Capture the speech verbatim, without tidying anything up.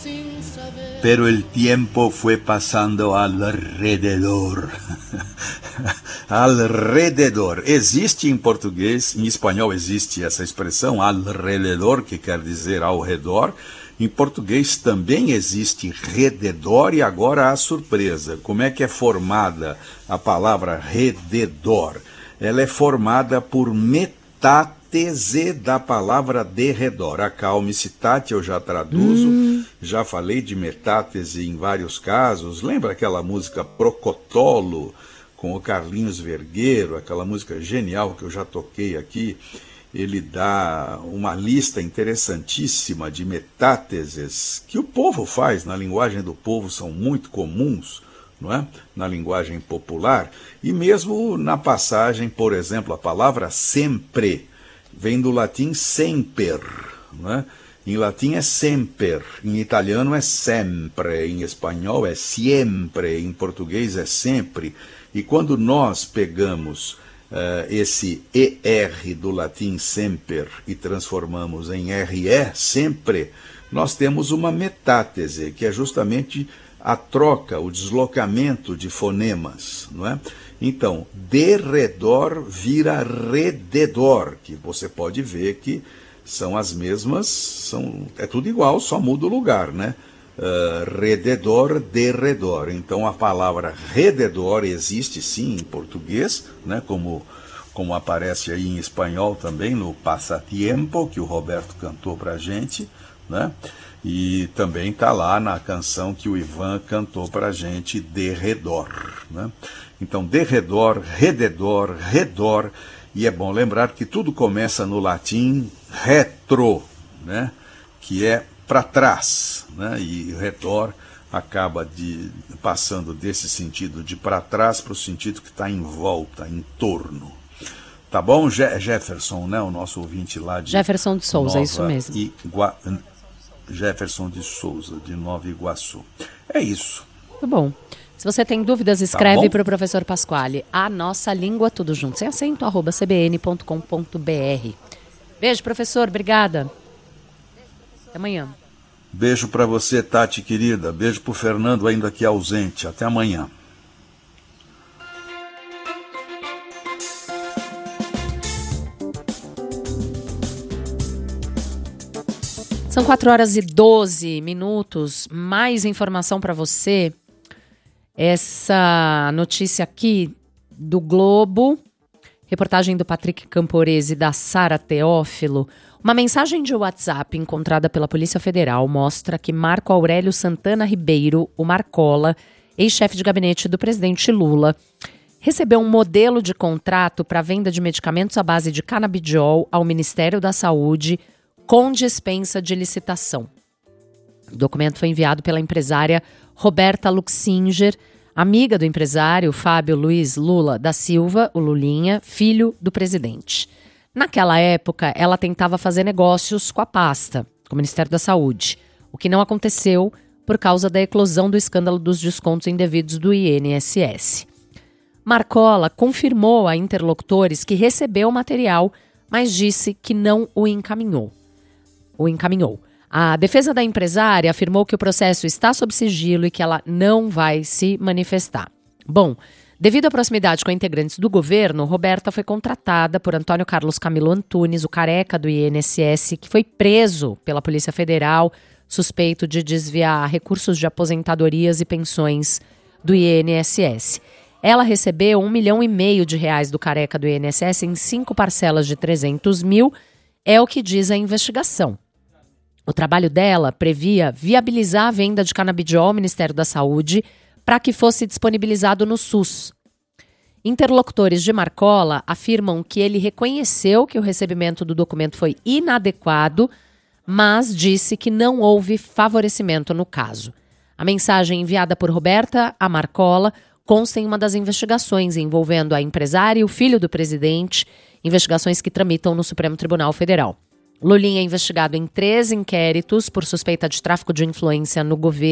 pero el tiempo fue pasando alrededor. Alrededor. Existe em português, em espanhol existe essa expressão, alrededor, que quer dizer ao redor. Em português também existe rededor, e agora a surpresa. Como é que é formada a palavra rededor? Ela é formada por metátese da palavra derredor. Acalme-se, Tati, eu já traduzo. Hum. Já falei de metátese em vários casos. Lembra aquela música Procotolo, com o Carlinhos Vergueiro, aquela música genial que eu já toquei aqui? Ele dá uma lista interessantíssima de metáteses que o povo faz, na linguagem do povo são muito comuns, não é? Na linguagem popular, e mesmo na passagem, por exemplo, a palavra sempre vem do latim semper, não é? Em latim é semper, em italiano é sempre, em espanhol é siempre, em português é sempre, e quando nós pegamos Uh, esse E R do latim semper e transformamos em R E, sempre, nós temos uma metátese, que é justamente a troca, o deslocamento de fonemas, não é? Então, derredor vira rededor, que você pode ver que são as mesmas, são, é tudo igual, só muda o lugar, né? Uh, rededor, derredor. Então a palavra rededor existe sim em português, né, como, como aparece aí em espanhol também no Pasatiempo, que o Roberto cantou pra gente, né? E também está lá na canção que o Ivan cantou pra gente, derredor, né? Então derredor, rededor, redor, e é bom lembrar que tudo começa no latim retro, né, que é para trás, né? E redor acaba de, passando desse sentido de para trás para o sentido que está em volta, em torno. Tá bom, Je- Jefferson, né? O nosso ouvinte lá de Jefferson de Souza, Nova isso mesmo. Igua... Jefferson de Souza, de Nova Iguaçu. É isso. Muito bom. Se você tem dúvidas, escreve tá para o professor Pasquale. A nossa língua, tudo junto, sem acento, arroba c b n ponto com ponto b r. Beijo, professor. Obrigada. Até amanhã. Beijo para você, Tati, querida. Beijo para o Fernando, ainda aqui ausente. Até amanhã. São quatro horas e doze minutos. Mais informação para você. Essa notícia aqui do Globo, reportagem do Patrick Camporese e da Sara Teófilo. Uma mensagem de WhatsApp encontrada pela Polícia Federal mostra que Marco Aurélio Santana Ribeiro, o Marcola, ex-chefe de gabinete do presidente Lula, recebeu um modelo de contrato para venda de medicamentos à base de canabidiol ao Ministério da Saúde com dispensa de licitação. O documento foi enviado pela empresária Roberta Luxinger, amiga do empresário Fábio Luiz Lula da Silva, o Lulinha, filho do presidente. Naquela época, ela tentava fazer negócios com a pasta, com o Ministério da Saúde, o que não aconteceu por causa da eclosão do escândalo dos descontos indevidos do I N S S. Marcola confirmou a interlocutores que recebeu o material, mas disse que não o encaminhou. O encaminhou. A defesa da empresária afirmou que o processo está sob sigilo e que ela não vai se manifestar. Bom, devido à proximidade com integrantes do governo, Roberta foi contratada por Antônio Carlos Camilo Antunes, o careca do I N S S, que foi preso pela Polícia Federal, suspeito de desviar recursos de aposentadorias e pensões do I N S S. Ela recebeu um milhão e meio de reais do careca do I N S S em cinco parcelas de trezentos mil, é o que diz a investigação. O trabalho dela previa viabilizar a venda de canabidiol ao Ministério da Saúde para que fosse disponibilizado no SUS. Interlocutores de Marcola afirmam que ele reconheceu que o recebimento do documento foi inadequado, mas disse que não houve favorecimento no caso. A mensagem enviada por Roberta a Marcola consta em uma das investigações envolvendo a empresária e o filho do presidente, investigações que tramitam no Supremo Tribunal Federal. Lulinha é investigado em três inquéritos por suspeita de tráfico de influência no governo